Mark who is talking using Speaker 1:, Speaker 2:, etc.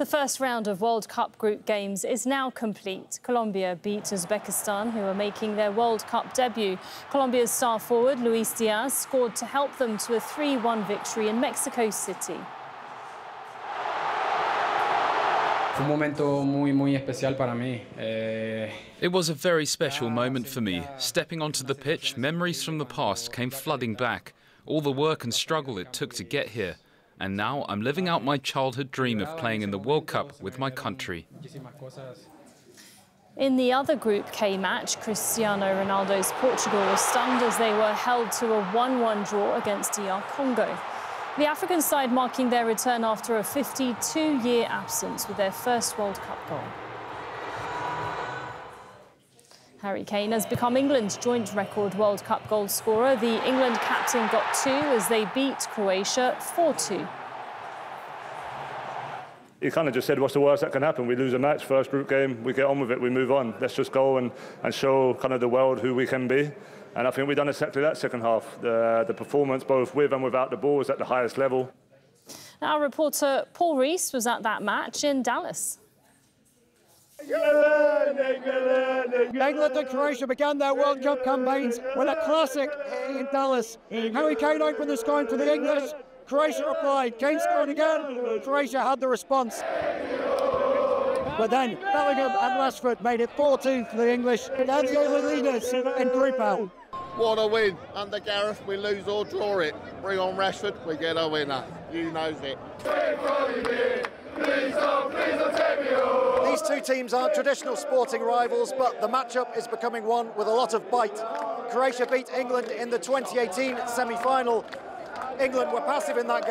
Speaker 1: The first round of World Cup group games is now complete. Colombia beat Uzbekistan, who are making their World Cup debut. Colombia's star forward, Luis Diaz, scored to help them to a 3-1 victory in Mexico City.
Speaker 2: Fue un momento muy especial para mí.
Speaker 3: It was a very special moment for me. Stepping onto the pitch, memories from the past came flooding back. All the work and struggle it took to get here. And now I'm living out my childhood dream of playing in the World Cup with my country.
Speaker 1: In the other Group K match, Cristiano Ronaldo's Portugal was stunned as they were held to a 1-1 draw against DR Congo. The African side marking their return after a 52-year absence with their first World Cup goal. Harry Kane has become England's joint record World Cup goal scorer. The England captain got 2 as they beat Croatia 4-2.
Speaker 4: He kind of just said, what's the worst that can happen? We lose a match, first group game, we get on with it, we move on. Let's just go and show kind of the world who we can be. And I think we've done exactly that second half. The performance, both with and without the ball, was at the highest level.
Speaker 1: Our reporter Paul Rees was at that match in Dallas.
Speaker 5: England and Croatia began their World Cup campaigns with a classic in Dallas. Harry Kane opened the scoring for the English. Croatia replied. Kane scored again. Croatia had the response. But then Bellingham and Rashford made it 4-2 for the English. And they're the leaders in Group L.
Speaker 6: What a win. Under Gareth, we lose or draw it. Bring on Rashford, we get a winner. You knows it.
Speaker 5: These two teams aren't traditional sporting rivals, but the matchup is becoming one with a lot of bite. Croatia beat England in the 2018 semi-final. England were passive in that game.